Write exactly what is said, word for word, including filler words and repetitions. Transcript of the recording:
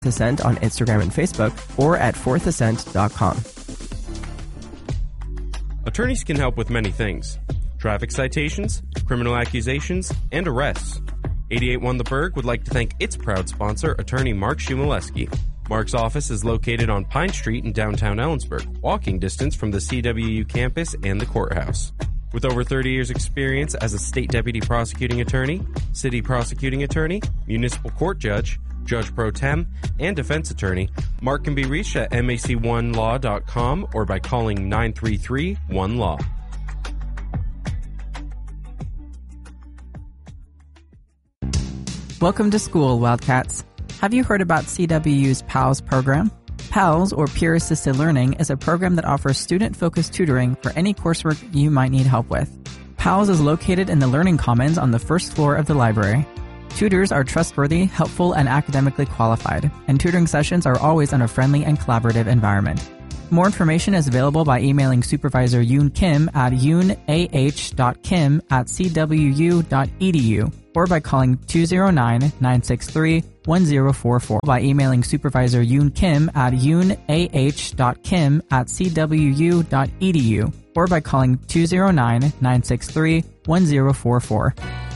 Ascent on Instagram and Facebook, or at fourth ascent dot com. Attorneys can help with many things: traffic citations, criminal accusations, and arrests. eighty-eight one The Berg would like to thank its proud sponsor, attorney Mark Shumaleski. Mark's office is located on Pine Street in downtown Ellensburg, walking distance from the C W U campus and the courthouse. With over thirty years experience as a state deputy prosecuting attorney, city prosecuting attorney, municipal court judge, judge pro tem, and defense attorney, Mark can be reached at M A C one law dot com or by calling nine three three one law. Welcome to school, Wildcats. Have you heard about C W U's PALS program? PALS, or Peer Assisted Learning, is a program that offers student-focused tutoring for any coursework you might need help with. PALS is located in the Learning Commons on the first floor of the library. Tutors are trustworthy, helpful, and academically qualified, and tutoring sessions are always in a friendly and collaborative environment. More information is available by emailing Supervisor Yoon Kim at yoon a h dot kim at c w u dot e d u or by calling two oh nine, nine six three, one oh four four. By emailing Supervisor Yoon Kim at yoon a h dot kim at c w u dot e d u or by calling two oh nine, nine six three, one oh four four.